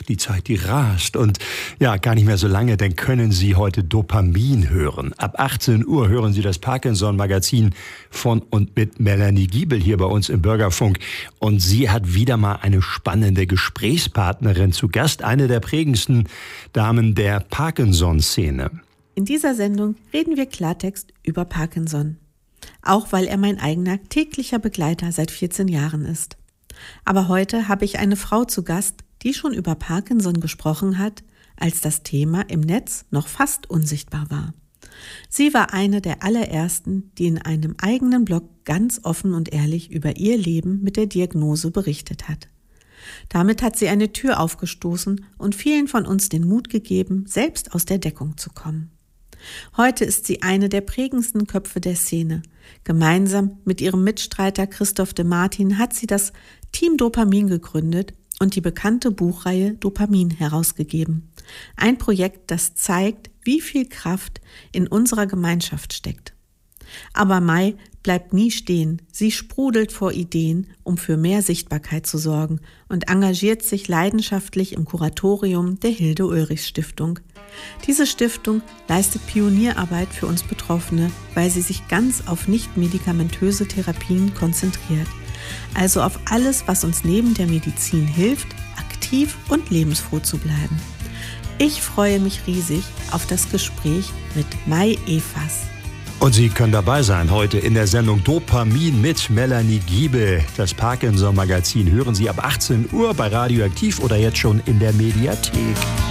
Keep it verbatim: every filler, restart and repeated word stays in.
die Zeit, die rast. Und ja, gar nicht mehr so lange, dann können Sie heute Dopamin hören. Ab achtzehn Uhr hören Sie das Parkinson-Magazin von und mit Melanie Giebel hier bei uns im Bürgerfunk. Und sie hat wieder mal eine spannende Gesprächspartnerin zu Gast, eine der prägendsten Damen der Parkinson-Szene. In dieser Sendung reden wir Klartext über Parkinson. Auch weil er mein eigener täglicher Begleiter seit vierzehn Jahren ist. Aber heute habe ich eine Frau zu Gast, die schon über Parkinson gesprochen hat, als das Thema im Netz noch fast unsichtbar war. Sie war eine der allerersten, die in einem eigenen Blog ganz offen und ehrlich über ihr Leben mit der Diagnose berichtet hat. Damit hat sie eine Tür aufgestoßen und vielen von uns den Mut gegeben, selbst aus der Deckung zu kommen. Heute ist sie eine der prägendsten Köpfe der Szene. Gemeinsam mit ihrem Mitstreiter Christoph de Martin hat sie das Team Dopamin gegründet und die bekannte Buchreihe Dopamin herausgegeben. Ein Projekt, das zeigt, wie viel Kraft in unserer Gemeinschaft steckt. Aber Mai bleibt nie stehen. Sie sprudelt vor Ideen, um für mehr Sichtbarkeit zu sorgen und engagiert sich leidenschaftlich im Kuratorium der Hilde-Ulrichs-Stiftung. Diese Stiftung leistet Pionierarbeit für uns Betroffene, weil sie sich ganz auf nicht-medikamentöse Therapien konzentriert. Also auf alles, was uns neben der Medizin hilft, aktiv und lebensfroh zu bleiben. Ich freue mich riesig auf das Gespräch mit Mai Evers. Und Sie können dabei sein heute in der Sendung Dopamin mit Melanie Giebel. Das Parkinson-Magazin hören Sie ab achtzehn Uhr bei Radioaktiv oder jetzt schon in der Mediathek.